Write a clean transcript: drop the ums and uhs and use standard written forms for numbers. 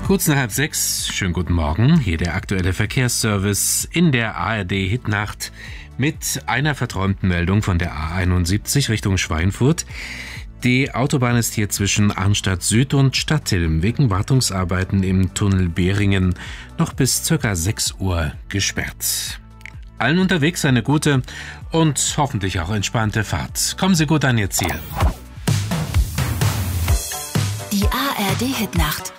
Kurz nach 5:30, schönen guten Morgen, hier der aktuelle Verkehrsservice in der ARD-Hitnacht mit einer verträumten Meldung von der A71 Richtung Schweinfurt. Die Autobahn ist hier zwischen Arnstadt Süd und Stadtilm wegen Wartungsarbeiten im Tunnel Behringen noch bis ca. 6 Uhr gesperrt. Allen unterwegs eine gute und hoffentlich auch entspannte Fahrt. Kommen Sie gut an Ihr Ziel. Die ARD-Hitnacht